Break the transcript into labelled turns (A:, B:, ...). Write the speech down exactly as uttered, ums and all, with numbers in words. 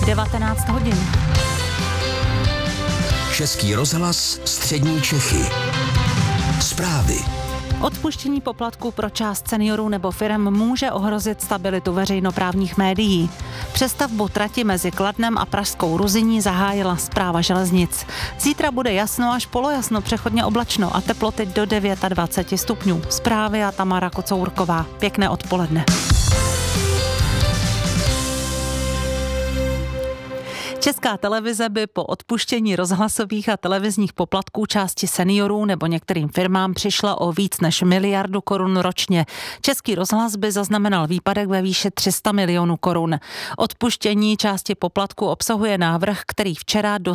A: devatenáct hodin.
B: Český rozhlas Střední Čechy. Zprávy.
A: Odpuštění poplatků pro část seniorů nebo firem může ohrozit stabilitu veřejnoprávních médií. Přestavbu trati mezi Kladnem a pražskou Ruzyní zahájila Správa železnic. Zítra bude jasno až polojasno, přechodně oblačno a teploty do dvacet devět stupňů. Zprávy a Tamara Kocourková. Pěkné odpoledne. Česká televize by po odpuštění rozhlasových a televizních poplatků části seniorů nebo některým firmám přišla o víc než miliardu korun ročně. Český rozhlas by zaznamenal výpadek ve výši tři sta milionů korun. Odpuštění části poplatku obsahuje návrh, který včera do